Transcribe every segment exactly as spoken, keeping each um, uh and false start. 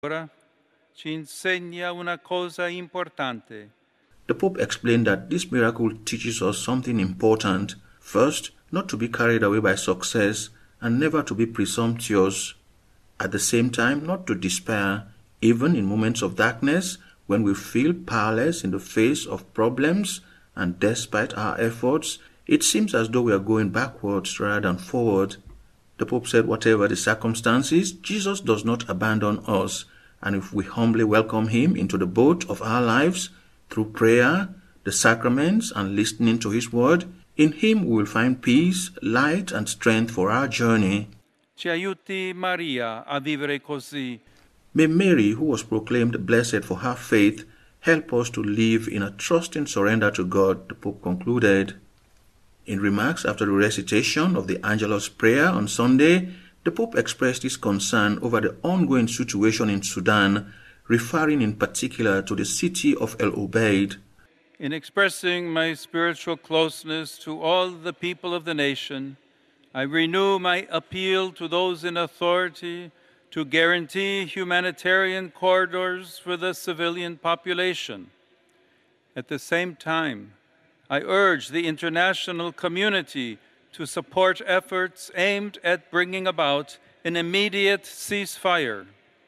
Ora ci insegna una cosa importante. The Pope explained that this miracle teaches us something important. First, not to be carried away by success and never to be presumptuous. At the same time, not to despair, even in moments of darkness when we feel powerless in the face of problems, and despite our efforts, it seems as though we are going backwards rather than forward. The Pope said, whatever the circumstances, Jesus does not abandon us, and if we humbly welcome him into the boat of our lives through prayer, the sacraments, and listening to his word, in him we will find peace, light, and strength for our journey. Ci aiuti Maria a vivere così. May Mary, who was proclaimed blessed for her faith, help us to live in a trusting surrender to God, the Pope concluded. In remarks after the recitation of the Angelus prayer on Sunday, the Pope expressed his concern over the ongoing situation in Sudan, referring in particular to the city of El Obeid. In expressing my spiritual closeness to all the people of the nation, I renew my appeal to those in authority to guarantee humanitarian corridors for the civilian population. At the same time, I urge the international community to support efforts aimed at bringing about an immediate ceasefire.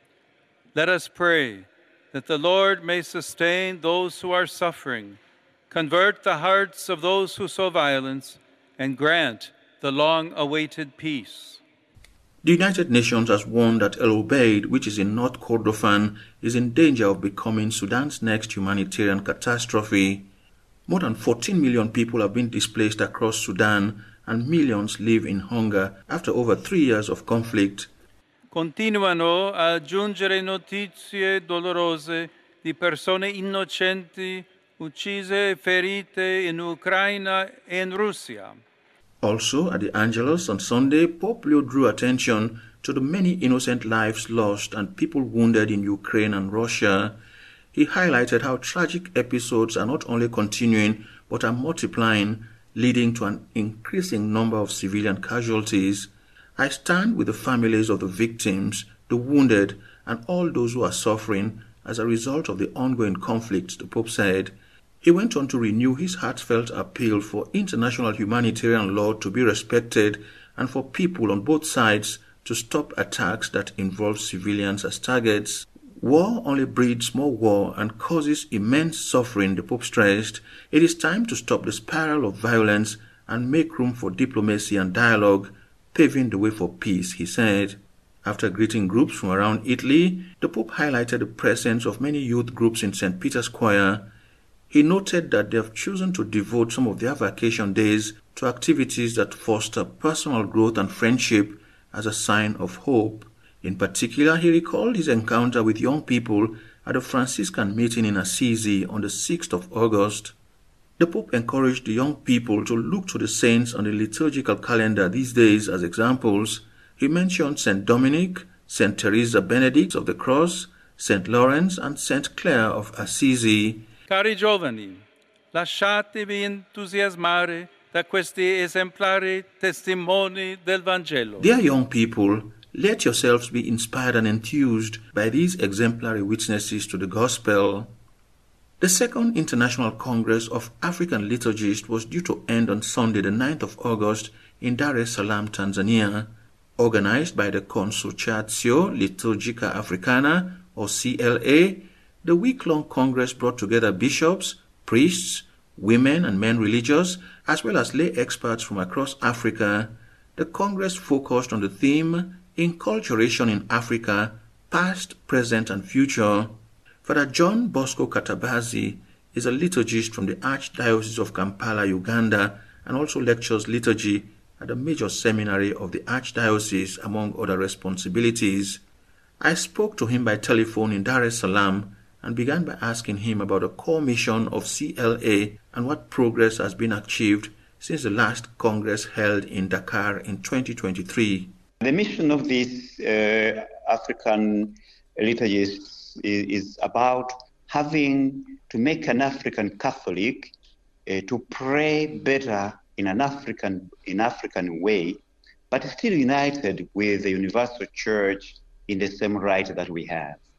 Let us pray that the Lord may sustain those who are suffering, convert the hearts of those who sow violence, and grant the long-awaited peace. The United Nations has warned that El Obeid, which is in North Kordofan, is in danger of becoming Sudan's next humanitarian catastrophe. More than fourteen million people have been displaced across Sudan, and millions live in hunger after over three years of conflict. Continuano a giungere notizie dolorose di persone innocenti uccise e ferite in Ucraina e in Russia. Also, at the Angelus on Sunday, Pope Leo drew attention to the many innocent lives lost and people wounded in Ukraine and Russia. He highlighted how tragic episodes are not only continuing but are multiplying, leading to an increasing number of civilian casualties. I stand with the families of the victims, the wounded, and all those who are suffering as a result of the ongoing conflict, the Pope said. He went on to renew his heartfelt appeal for international humanitarian law to be respected and for people on both sides to stop attacks that involve civilians as targets. War only breeds more war and causes immense suffering, the Pope stressed. It is time to stop the spiral of violence and make room for diplomacy and dialogue, paving the way for peace, he said. After greeting groups from around Italy, the Pope highlighted the presence of many youth groups in Saint Peter's Choir. He noted that they have chosen to devote some of their vacation days to activities that foster personal growth and friendship as a sign of hope. In particular, he recalled his encounter with young people at a Franciscan meeting in Assisi on the sixth of August. The Pope encouraged the young people to look to the saints on the liturgical calendar these days as examples. He mentioned Saint Dominic, Saint Teresa Benedict of the Cross, Saint Lawrence, and Saint Clare of Assisi. Cari giovani, lasciatevi entusiasmare da questi esemplari testimoni del Vangelo. Dear young people, let yourselves be inspired and enthused by these exemplary witnesses to the Gospel. The Second International Congress of African Liturgists was due to end on Sunday, the ninth of August, in Dar es Salaam, Tanzania. Organized by the Consortiatio Liturgica Africana, or C L A, the week-long Congress brought together bishops, priests, women and men religious, as well as lay experts from across Africa. The Congress focused on the theme, Inculturation in Africa, Past, Present and Future. Father John Bosco Katabazi is a liturgist from the Archdiocese of Kampala, Uganda, and also lectures liturgy at the major seminary of the Archdiocese, among other responsibilities. I spoke to him by telephone in Dar es Salaam and began by asking him about the core mission of C L A and what progress has been achieved since the last Congress held in Dakar in twenty twenty-three. The mission of these uh, African liturgists is, is about having to make an African Catholic uh, to pray better in an African in African way, but still united with the universal church in the same right that we have.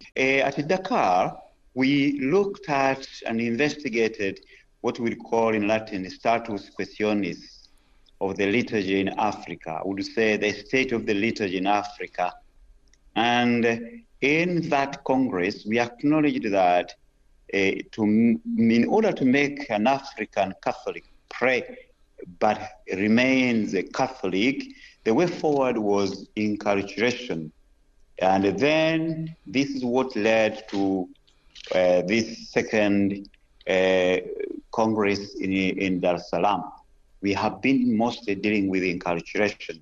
Uh, at Dakar, we looked at and investigated what we call in Latin status questionis of the liturgy in Africa. I would say the state of the liturgy in Africa. And in that Congress, we acknowledged that uh, to, in order to make an African Catholic pray but remains a Catholic, the way forward was inculturation. And then this is what led to uh, this second uh, Congress in, in Dar es Salaam. We have been mostly dealing with inculturation.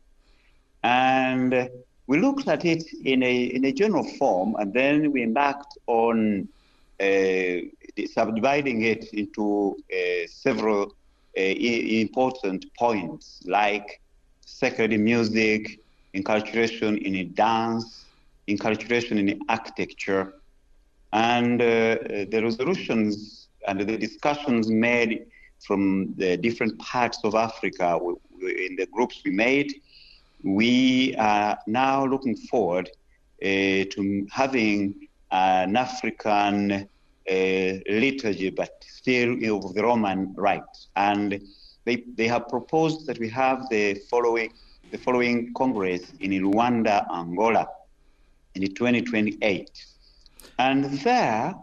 And we looked at it in a, in a general form, and then we embarked on uh, subdividing it into uh, several uh, important points, like sacred music, inculturation in dance, inculturation in architecture, and uh, the resolutions and the discussions made from the different parts of Africa in the groups we made. We are now looking forward uh, to having an African uh, liturgy, but still of the Roman rite. And they, they have proposed that we have the following, the following Congress in Luanda, Angola, in twenty twenty-eight. And there,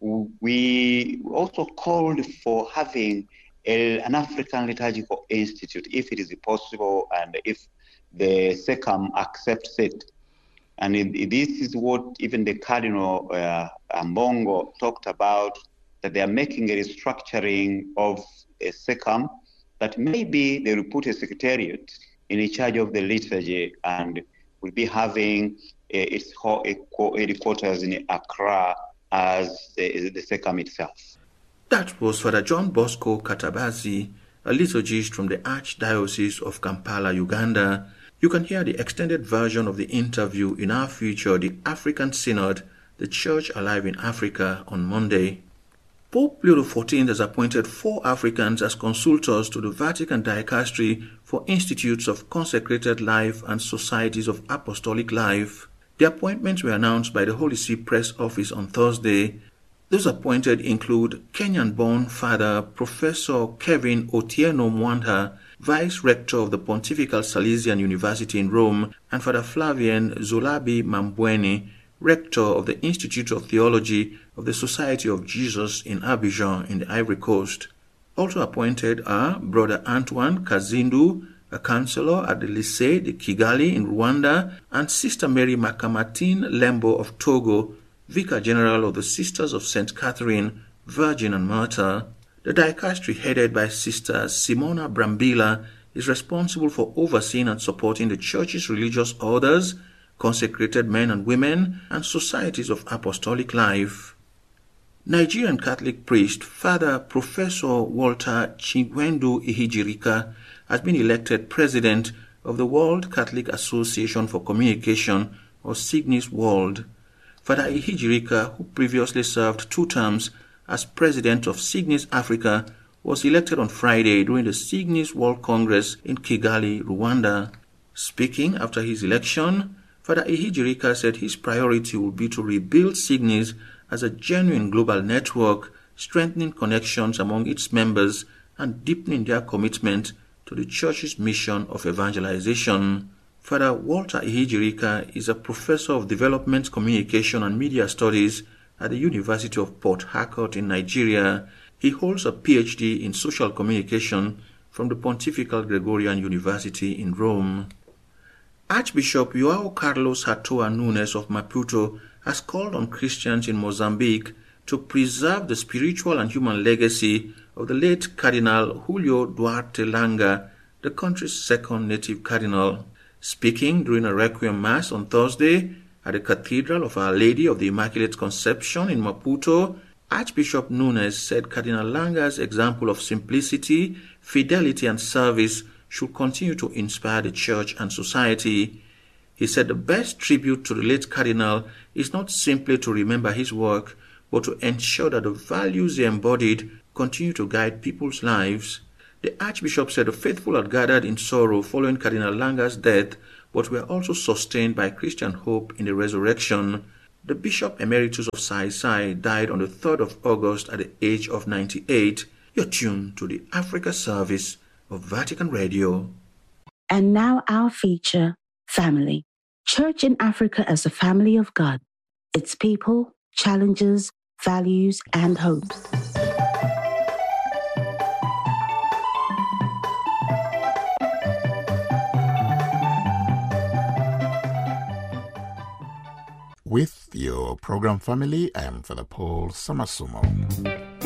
we also called for having a, an African Liturgical Institute, if it is possible, and if the SECAM accepts it. And it, this is what even the Cardinal uh, Ambongo talked about, that they are making a restructuring of a SECAM, that maybe they will put a secretariat in charge of the liturgy and will be having uh, its headquarters in Accra as the, the SECAM itself. That was Father John Bosco Katabazi, a liturgist from the Archdiocese of Kampala, Uganda. You can hear the extended version of the interview in our feature, The African Synod, The Church Alive in Africa, on Monday. Pope Leo the fourteenth has appointed four Africans as consultors to the Vatican Dicastery for Institutes of Consecrated Life and Societies of Apostolic Life. The appointments were announced by the Holy See Press Office on Thursday. Those appointed include Kenyan-born Father Professor Kevin Otieno Mwanda, Vice Rector of the Pontifical Salesian University in Rome, and Father Flavian Zolabi Mambweni, Rector of the Institute of Theology of the Society of Jesus in Abidjan in the Ivory Coast. Also appointed are Brother Antoine Kazindu, a counselor at the Lycée de Kigali in Rwanda, and Sister Mary Makamatine Lembo of Togo, Vicar General of the Sisters of Saint Catherine, Virgin and Martyr. The dicastery, headed by Sister Simona Brambilla, is responsible for overseeing and supporting the Church's religious orders, consecrated men and women, and societies of apostolic life. Nigerian Catholic priest Father Professor Walter Chigwendu Ihijirika has been elected President of the World Catholic Association for Communication, or Signis World. Father Ihijirika, who previously served two terms as President of Signis Africa, was elected on Friday during the Signis World Congress in Kigali, Rwanda. Speaking after his election, Father Ihijirika said his priority will be to rebuild Signis as a genuine global network, strengthening connections among its members and deepening their commitment to the Church's mission of evangelization. Father Walter Ihijirika is a professor of development, communication, and media studies at the University of Port Harcourt in Nigeria. He holds a P H D in social communication from the Pontifical Gregorian University in Rome. Archbishop João Carlos Hatoa Nunes of Maputo has called on Christians in Mozambique to preserve the spiritual and human legacy of the late Cardinal Julio Duarte Langa, the country's second native cardinal. Speaking during a Requiem Mass on Thursday at the Cathedral of Our Lady of the Immaculate Conception in Maputo, Archbishop Nunes said Cardinal Langa's example of simplicity, fidelity, and service should continue to inspire the Church and society. He said the best tribute to the late Cardinal is not simply to remember his work, but to ensure that the values he embodied continue to guide people's lives. The Archbishop said the faithful had gathered in sorrow following Cardinal Langa's death, but were also sustained by Christian hope in the resurrection. The Bishop Emeritus of Sai Sai died on the third of August at the age of ninety-eight. You're tuned to the Africa service of Vatican Radio. And now our feature, Family. Church in Africa as a family of God. Its people, challenges, values, and hopes. With your program Family, I am Father Paul Samasumo.